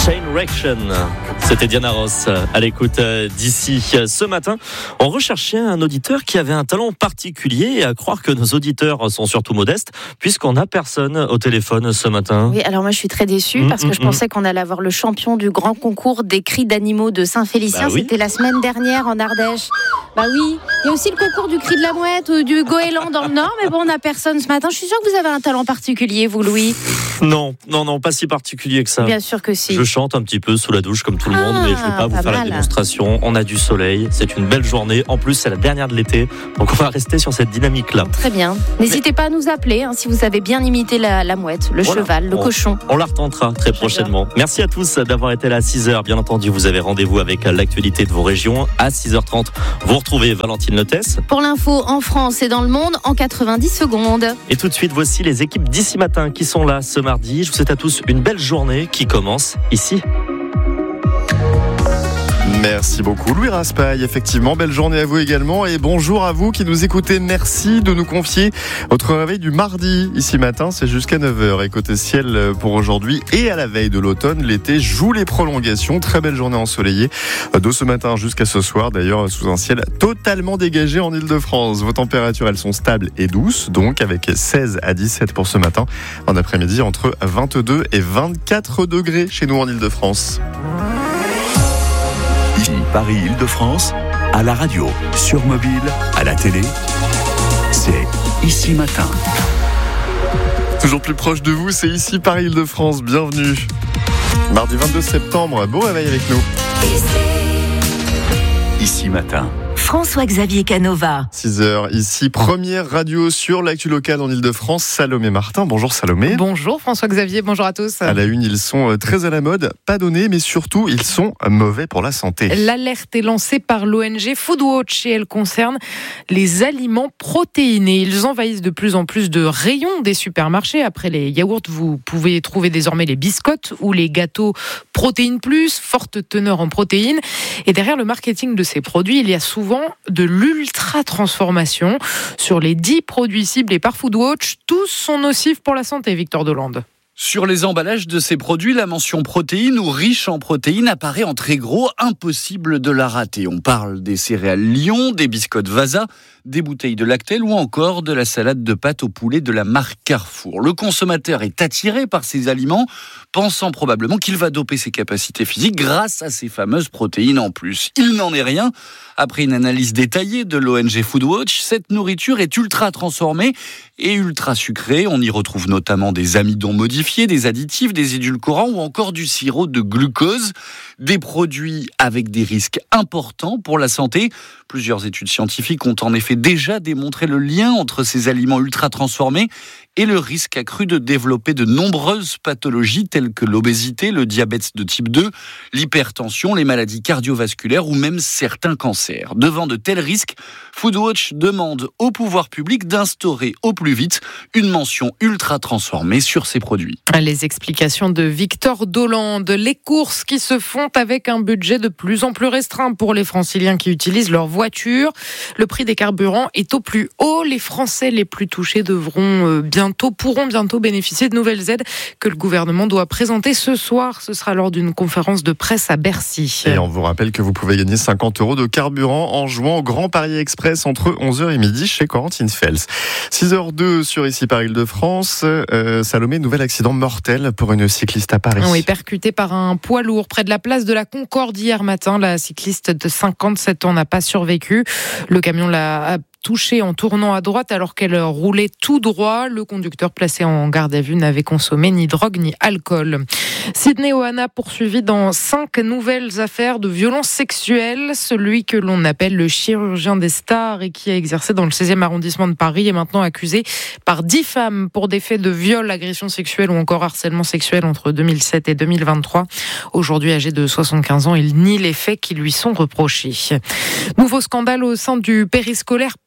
Chain Reaction. C'était Diana Ross à l'écoute d'ici. Ce matin, on recherchait un auditeur qui avait un talent particulier et à croire que nos auditeurs sont surtout modestes puisqu'on n'a personne au téléphone ce matin. Oui, alors moi je suis très déçue parce que je pensais qu'on allait avoir le champion du grand concours des cris d'animaux de Saint-Félicien. Oui. C'était la semaine dernière en Ardèche. Bah oui, il y a aussi le concours du cri de la mouette ou du goéland dans le Nord, mais bon, on n'a personne ce matin. Je suis sûre que vous avez un talent particulier, vous, Louis. Non, pas si particulier que ça. Bien sûr que si. Je chante un petit peu sous la douche comme tout le monde, mais je ne vais pas vous faire la démonstration. On a du soleil, c'est une belle journée. En plus, c'est la dernière de l'été, donc on va rester sur cette dynamique-là. Très bien. N'hésitez pas à nous appeler si vous avez bien imité la mouette, le cheval, le cochon. On la retentera très prochainement. Merci à tous d'avoir été là à 6h. Bien entendu, vous avez rendez-vous avec l'actualité de vos régions. À 6h30, vous retrouvez Valentine Lotès. Pour l'info en France et dans le monde en 90 secondes. Et tout de suite, voici les équipes d'ici matin qui sont là ce mardi. Je vous souhaite à tous une belle journée qui commence ici. Merci beaucoup Louis Raspail, effectivement, belle journée à vous également et bonjour à vous qui nous écoutez, merci de nous confier votre réveil du mardi. Ici matin, c'est jusqu'à 9h et côté ciel pour aujourd'hui et à la veille de l'automne, l'été joue les prolongations, très belle journée ensoleillée de ce matin jusqu'à ce soir, d'ailleurs sous un ciel totalement dégagé en Ile-de-France. Vos températures, elles sont stables et douces, donc avec 16 à 17 pour ce matin, en après-midi entre 22 et 24 degrés chez nous en Ile-de-France. Paris-Île-de-France, à la radio, sur mobile, à la télé, c'est Ici Matin. Toujours plus proche de vous, c'est ici Paris-Île-de-France, bienvenue. Mardi 22 septembre, beau réveil avec nous. Ici Matin. François-Xavier Canova. 6h, ici, première radio sur l'actu locale en Ile-de-France. Salomé Martin, bonjour Salomé. Bonjour François-Xavier, bonjour à tous. À la une, ils sont très à la mode, pas donnés, mais surtout, ils sont mauvais pour la santé. L'alerte est lancée par l'ONG Foodwatch et elle concerne les aliments protéinés. Ils envahissent de plus en plus de rayons des supermarchés. Après les yaourts, vous pouvez trouver désormais les biscottes ou les gâteaux protéines plus, forte teneur en protéines. Et derrière le marketing de ces produits, il y a souvent de l'ultra-transformation. Sur les 10 produits ciblés par Foodwatch, tous sont nocifs pour la santé, Victor Delande. Sur les emballages de ces produits, la mention protéines ou riche en protéines apparaît en très gros, impossible de la rater. On parle des céréales Lion, des biscottes Vasa, des bouteilles de Lactel ou encore de la salade de pâtes au poulet de la marque Carrefour. Le consommateur est attiré par ces aliments, pensant probablement qu'il va doper ses capacités physiques grâce à ces fameuses protéines en plus. Il n'en est rien. Après une analyse détaillée de l'ONG Foodwatch, cette nourriture est ultra transformée et ultra sucrée. On y retrouve notamment des amidons modifiés, des additifs, des édulcorants ou encore du sirop de glucose. Des produits avec des risques importants pour la santé. Plusieurs études scientifiques ont en effet déjà démontré le lien entre ces aliments ultra transformés et le risque accru de développer de nombreuses pathologies telles que l'obésité, le diabète de type 2, l'hypertension, les maladies cardiovasculaires ou même certains cancers. Devant de tels risques, Foodwatch demande au pouvoir public d'instaurer au plus vite une mention ultra transformée sur ces produits. Les explications de Victor Delande. Les courses qui se font avec un budget de plus en plus restreint pour les franciliens qui utilisent leur voiture. Le prix des carburants est au plus haut. Les Français les plus touchés pourront bientôt bénéficier de nouvelles aides que le gouvernement doit présenter ce soir. Ce sera lors d'une conférence de presse à Bercy. Et on vous rappelle que vous pouvez gagner 50 € de carburant en jouant au Grand Paris Express entre 11h et midi chez Corentine Fels. 6h02 sur ici par Île-de-France. Salomé, nouvel accident mortel pour une cycliste à Paris. Oui, percutée par un poids lourd près de la place de la Concorde hier matin. La cycliste de 57 ans n'a pas survécu. Le camion l'a touchée en tournant à droite alors qu'elle roulait tout droit. Le conducteur placé en garde à vue n'avait consommé ni drogue ni alcool. Sydney Ohana poursuivi dans 5 nouvelles affaires de violences sexuelles. Celui que l'on appelle le chirurgien des stars et qui a exercé dans le 16e arrondissement de Paris est maintenant accusé par 10 femmes pour des faits de viol, agression sexuelle ou encore harcèlement sexuel entre 2007 et 2023. Aujourd'hui âgé de 75 ans, il nie les faits qui lui sont reprochés. Nouveau scandale au sein du périscolaire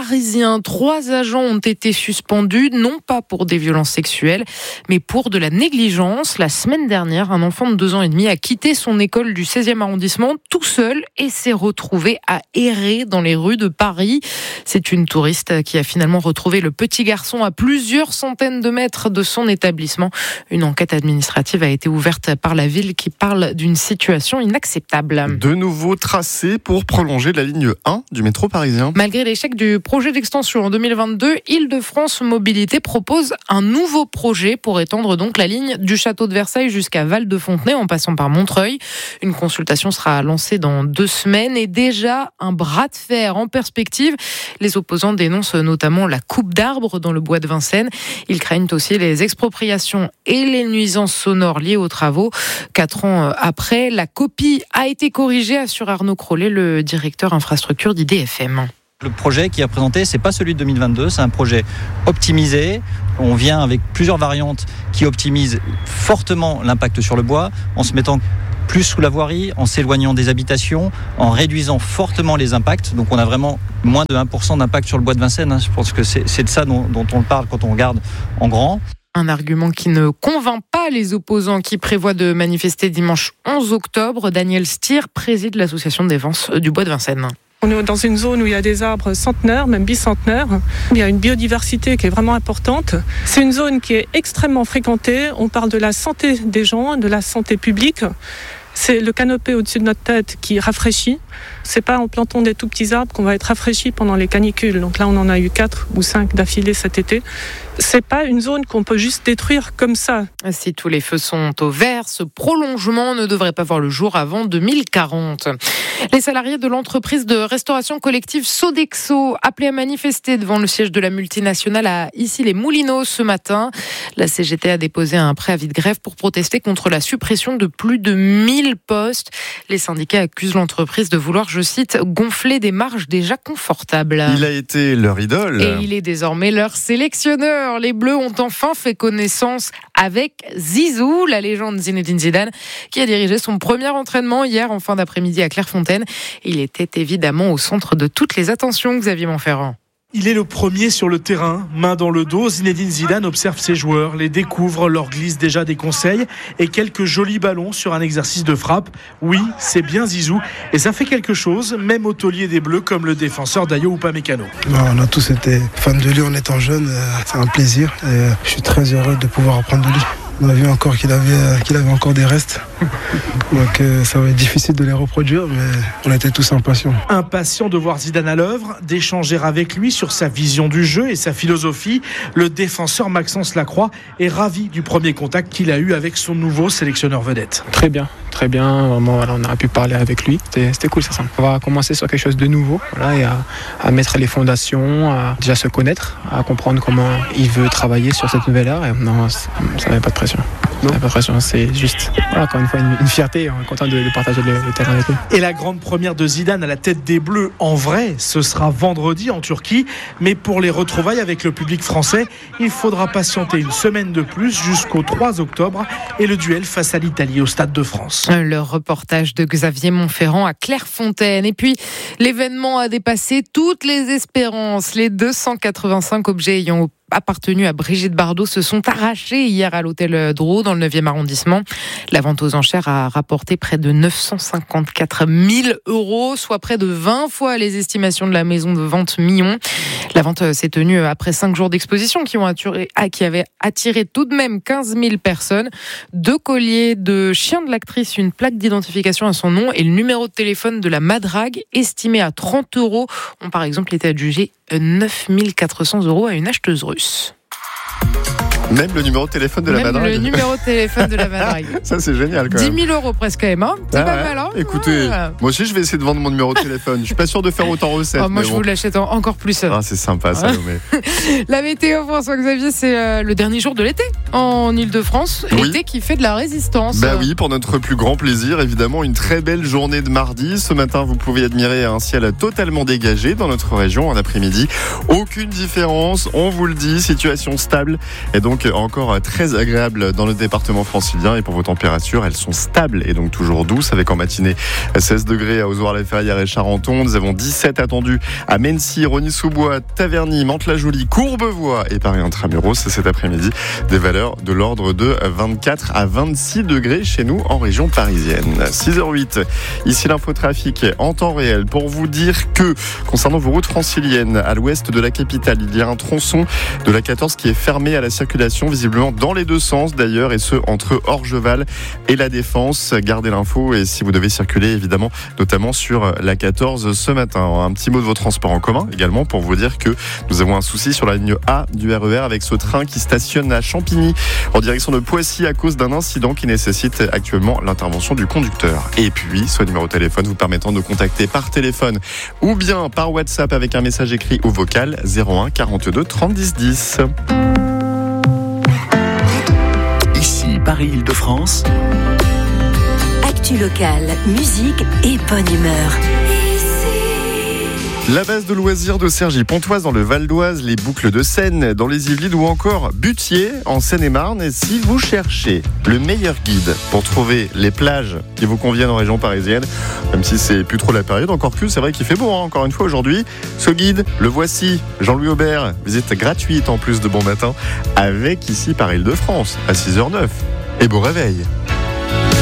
Parisien. 3 agents ont été suspendus, non pas pour des violences sexuelles, mais pour de la négligence. La semaine dernière, un enfant de 2 ans et demi a quitté son école du 16e arrondissement tout seul et s'est retrouvé à errer dans les rues de Paris. C'est une touriste qui a finalement retrouvé le petit garçon à plusieurs centaines de mètres de son établissement. Une enquête administrative a été ouverte par la ville qui parle d'une situation inacceptable. De nouveaux tracés pour prolonger la ligne 1 du métro parisien. Malgré l'échec du projet d'extension en 2022, Île-de-France Mobilité propose un nouveau projet pour étendre donc la ligne du château de Versailles jusqu'à Val-de-Fontenay en passant par Montreuil. Une consultation sera lancée dans 2 semaines et déjà un bras de fer en perspective. Les opposants dénoncent notamment la coupe d'arbres dans le bois de Vincennes. Ils craignent aussi les expropriations et les nuisances sonores liées aux travaux. 4 ans après, la copie a été corrigée, assure Arnaud Crollet, le directeur infrastructure d'IDFM. Le projet qui est présenté, c'est pas celui de 2022, c'est un projet optimisé. On vient avec plusieurs variantes qui optimisent fortement l'impact sur le bois, en se mettant plus sous la voirie, en s'éloignant des habitations, en réduisant fortement les impacts. Donc on a vraiment moins de 1% d'impact sur le bois de Vincennes. Je pense que c'est de ça dont on parle quand on regarde en grand. Un argument qui ne convainc pas les opposants qui prévoient de manifester dimanche 11 octobre. Daniel Stier préside l'association de défense du bois de Vincennes. On est dans une zone où il y a des arbres centenaires, même bicentenaires. Il y a une biodiversité qui est vraiment importante. C'est une zone qui est extrêmement fréquentée. On parle de la santé des gens, de la santé publique. C'est le canopé au-dessus de notre tête qui rafraîchit. C'est pas en plantant des tout petits arbres qu'on va être rafraîchi pendant les canicules. Donc là, on en a eu 4 ou 5 d'affilée cet été. C'est pas une zone qu'on peut juste détruire comme ça. Si tous les feux sont au vert, ce prolongement ne devrait pas voir le jour avant 2040. Les salariés de l'entreprise de restauration collective Sodexo appelés à manifester devant le siège de la multinationale à Issy-les-Moulineaux ce matin. La CGT a déposé un préavis de grève pour protester contre la suppression de plus de 1000 postes. Les syndicats accusent l'entreprise de vouloir, je cite, gonfler des marges déjà confortables. Il a été leur idole. Et il est désormais leur sélectionneur. Les Bleus ont enfin fait connaissance avec Zizou, la légende Zinedine Zidane, qui a dirigé son premier entraînement hier en fin d'après-midi à Clairefontaine. Il était évidemment au centre de toutes les attentions, Xavier Montferrand. Il est le premier sur le terrain, main dans le dos. Zinedine Zidane observe ses joueurs, les découvre, leur glisse déjà des conseils et quelques jolis ballons sur un exercice de frappe. Oui, c'est bien Zizou et ça fait quelque chose, même au taulier des Bleus comme le défenseur Dayo Upamecano. On a tous été fans de lui en étant jeune, c'est un plaisir et je suis très heureux de pouvoir apprendre de lui. On a vu encore qu'il avait encore des restes. Donc ça va être difficile de les reproduire, mais on était tous impatients. Impatients de voir Zidane à l'œuvre, d'échanger avec lui sur sa vision du jeu et sa philosophie. Le défenseur Maxence Lacroix est ravi du premier contact qu'il a eu avec son nouveau sélectionneur vedette. Très bien. Vraiment, voilà, on a pu parler avec lui. C'était cool, ça. On va commencer sur quelque chose de nouveau, voilà, et à mettre les fondations, à déjà se connaître, à comprendre comment il veut travailler sur cette nouvelle ère. Et non, ça n'avait pas de pression. Non. Pas de pression, c'est juste, voilà, encore une fois, une fierté. On est content de partager le terrain avec lui. Et la grande première de Zidane à la tête des Bleus, en vrai, ce sera vendredi en Turquie. Mais pour les retrouvailles avec le public français, il faudra patienter une semaine de plus jusqu'au 3 octobre et le duel face à l'Italie au Stade de France. Le reportage de Xavier Montferrand à Clairefontaine. Et puis, l'événement a dépassé toutes les espérances. Les 285 objets ayant appartenu à Brigitte Bardot se sont arrachés hier à l'hôtel Drouot dans le 9e arrondissement. La vente aux enchères a rapporté près de 954 000 €, soit près de 20 fois les estimations de la maison de vente Millon. La vente s'est tenue après 5 jours d'exposition qui avaient attiré tout de même 15 000 personnes. 2 colliers de chien de l'actrice, une plaque d'identification à son nom et le numéro de téléphone de la madrague estimé à 30 € ont par exemple été adjugés 9 400 € à une acheteuse russe. Même le numéro de téléphone de la madrague. Même le numéro de téléphone de la madrague. Ça, c'est génial quand même. 10 000 € presque quand même. Hein, c'est pas mal. Hein. Écoutez, moi aussi, je vais essayer de vendre mon numéro de téléphone. Je suis pas sûr de faire autant recette. Moi, je vous l'achète encore plus. Ah, c'est sympa, ça. La météo, François-Xavier, c'est le dernier jour de l'été en Ile-de-France. Oui. L'été qui fait de la résistance. Bah oui, pour notre plus grand plaisir, évidemment, une très belle journée de mardi. Ce matin, vous pouvez admirer un ciel totalement dégagé dans notre région en après-midi. Aucune différence, on vous le dit, situation stable. Et donc, donc encore très agréable dans le département francilien. Et pour vos températures, elles sont stables et donc toujours douces, avec en matinée 16 degrés à Ozoir-les-Ferrières et Charenton. Nous avons 17 attendus à Mency, Rosny-sous-Bois, Taverny, Mantes-la-Jolie, Courbevoie et Paris Intramuros. Cet après-midi, des valeurs de l'ordre de 24 à 26 degrés chez nous en région parisienne. 6h08, ici l'infotrafic en temps réel pour vous dire que concernant vos routes franciliennes à l'ouest de la capitale, il y a un tronçon de la 14 qui est fermé à la circulation, visiblement dans les deux sens d'ailleurs, et ce entre Orgeval et la Défense. Gardez l'info et si vous devez circuler évidemment, notamment sur la 14 ce matin. Un petit mot de vos transports en commun également pour vous dire que nous avons un souci sur la ligne A du RER avec ce train qui stationne à Champigny en direction de Poissy à cause d'un incident qui nécessite actuellement l'intervention du conducteur. Et puis, ce numéro de téléphone vous permettant de contacter par téléphone ou bien par WhatsApp avec un message écrit ou vocal 01 42 30 10 10. Ici Paris-Île-de-France. Actu locale, musique et bonne humeur. La base de loisirs de Cergy-Pontoise dans le Val d'Oise, les Boucles de Seine dans les Yvelines ou encore Butier en Seine-et-Marne. Et si vous cherchez le meilleur guide pour trouver les plages qui vous conviennent en région parisienne, même si c'est plus trop la période, encore que c'est vrai qu'il fait beau encore une fois aujourd'hui, ce guide, le voici, Jean-Louis Aubert, visite gratuite en plus de bon matin avec ici Paris-Île-de-France à 6h09. Et beau réveil.